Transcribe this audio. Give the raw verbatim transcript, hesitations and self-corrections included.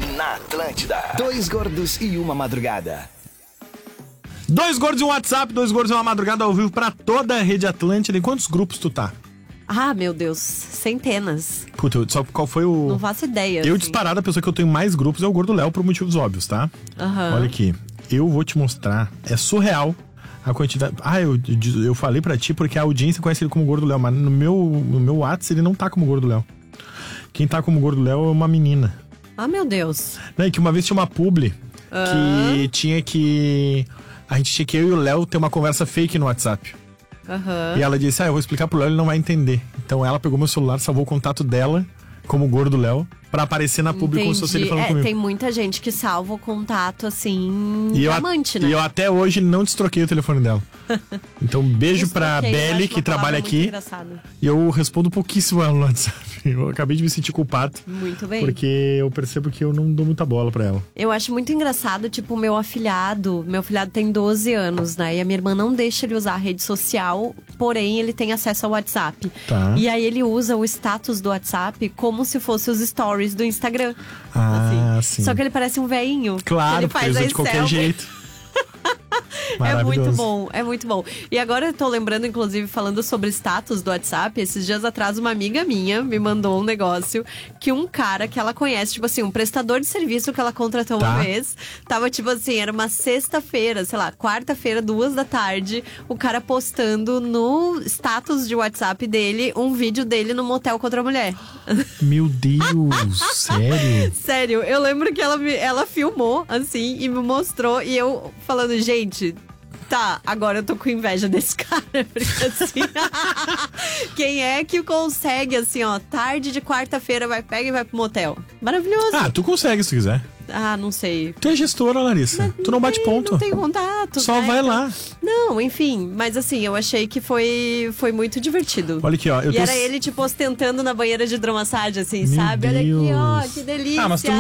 Na Atlântida. Dois gordos e uma madrugada. Dois gordos e um WhatsApp, dois gordos e uma madrugada ao vivo pra toda a rede Atlântida. Em quantos grupos tu tá? Ah, meu Deus, centenas. Puta, eu- só qual foi o... Não faço ideia. Eu assim. disparado, a pessoa que eu tenho mais grupos é o Gordo Léo, por motivos óbvios, tá? Aham. Olha aqui, eu vou te mostrar, é surreal a quantidade... Ah, eu, eu falei pra ti porque a audiência conhece ele como Gordo Léo, mas no meu, no meu WhatsApp ele não tá como Gordo Léo. Quem tá como Gordo Léo é uma menina. Ah, meu Deus. Né, que uma vez tinha uma publi que tinha que... A gente tinha que, eu e o Léo, ter uma conversa fake no WhatsApp. Aham. E ela disse, ah, eu vou explicar pro Léo, ele não vai entender. Então ela pegou meu celular, salvou o contato dela, como Gordo Léo, pra aparecer na publi como se fosse ele falando é, comigo. tem muita gente que salva o contato, assim, E eu, amante, né? e eu até hoje não destroquei o telefone dela. Então, beijo pra Desbloqueio, eu Belle, acho que uma palavra trabalha muito aqui. engraçada. E eu respondo pouquíssimo ela no WhatsApp. Eu acabei de me sentir culpado. Muito bem. Porque eu percebo que eu não dou muita bola pra ela. Eu acho muito engraçado, tipo, o meu afilhado. Meu afilhado tem doze anos, né? E a minha irmã não deixa ele usar a rede social, porém ele tem acesso ao WhatsApp. Tá. E aí ele usa o status do WhatsApp como se fosse os stories do Instagram. Ah, assim. sim. Só que ele parece um veinho. Claro, ele porque faz usa as de qualquer selfies. jeito. É muito Maravilhoso. bom, é muito bom. E agora eu tô lembrando, inclusive, falando sobre status do WhatsApp. Esses dias atrás, uma amiga minha me mandou um negócio que um cara que ela conhece, tipo assim, um prestador de serviço que ela contratou Tá. uma vez, tava tipo assim, era uma sexta-feira, sei lá, quarta-feira, duas da tarde, o cara postando no status de WhatsApp dele um vídeo dele no motel com outra mulher. Meu Deus, sério? Sério, eu lembro que ela, me, ela filmou, assim, e me mostrou, e eu falando, gente, tá, agora eu tô com inveja desse cara, porque assim, quem é que consegue, assim, ó, tarde de quarta-feira vai, pega e vai pro motel? Maravilhoso. Ah, tu consegue se quiser. Ah, não sei. Tu é gestora, Larissa. Tu não bate tem- ponto. Não tem contato. Só né? vai Então- lá. Não, enfim, mas assim, eu achei que foi, foi muito divertido. Olha aqui, ó. Eu E tô... era ele, tipo, ostentando na banheira de hidromassagem, assim, Meu sabe? Olha aqui, ó, Deus. que delícia. Ah, mas tu